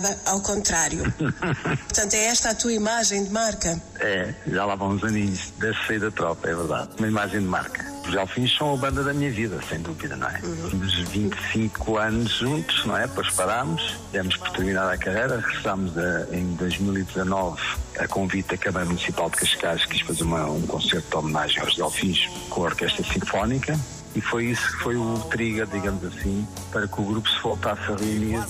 ao contrário. Portanto, é esta a tua imagem de marca? É, já lá vão uns aninhos desde sair da tropa, é verdade. Uma imagem de marca. Os Delfins são a banda da minha vida, sem dúvida, não é? Tivemos 25 anos juntos, não é? Depois parámos, demos por terminada a carreira, regressámos em 2019 a convite da Câmara Municipal de Cascais, quis fazer um concerto de homenagem aos Delfins com a Orquestra Sinfónica. E foi isso que foi o trigger, digamos assim, para que o grupo se voltasse a reunir